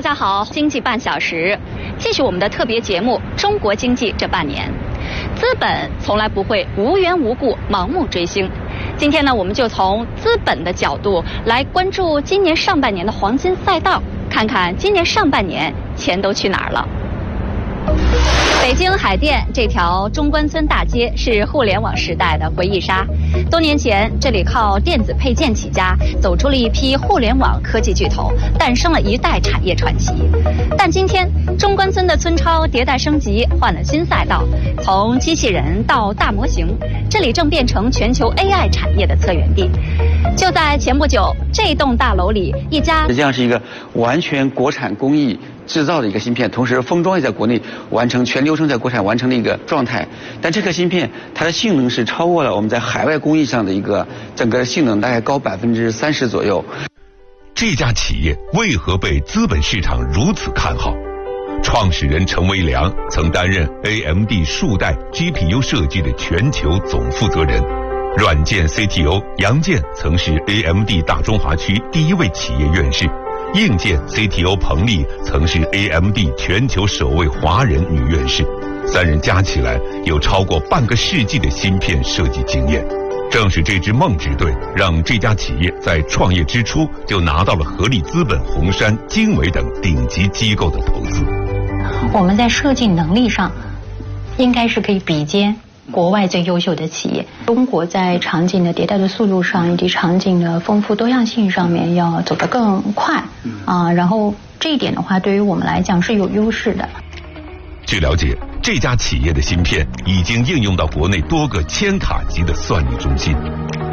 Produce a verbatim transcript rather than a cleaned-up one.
大家好，经济半小时，继续我们的特别节目《中国经济这半年》。资本从来不会无缘无故盲目追星。今天呢，我们就从资本的角度来关注今年上半年的黄金赛道，看看今年上半年钱都去哪儿了。北京海淀这条中关村大街是互联网时代的回忆杀。多年前，这里靠电子配件起家，走出了一批互联网科技巨头，诞生了一代产业传奇。但今天，中关村的村超迭代升级，换了新赛道，从机器人到大模型，这里正变成全球 A I 产业的策源地。就在前不久，这栋大楼里，一家实际上是一个完全国产工艺制造的一个芯片，同时封装也在国内完成，全流程在国产完成的一个状态。但这颗芯片它的性能是超过了我们在海外工艺上的一个整个性能，大概高百分之三十左右。 这家企业为何被资本市场如此看好？创始人陈维良曾担任 A M D 数代 G P U 设计的全球总负责人。软件 C T O 杨健曾是 A M D 大中华区第一位企业院士，硬件 C T O 彭丽曾是 A M D 全球首位华人女院士，三人加起来有超过半个世纪的芯片设计经验。正是这支梦之队，让这家企业在创业之初就拿到了合力资本、红杉、经纬等顶级机构的投资。 我们在设计能力上，应该是可以比肩国外最优秀的企业。中国在场景的迭代的速度上，以及场景的丰富多样性上面要走得更快啊，然后这一点的话，对于我们来讲是有优势的。 据了解，这家企业的芯片已经应用到国内多个千卡级的算力中心。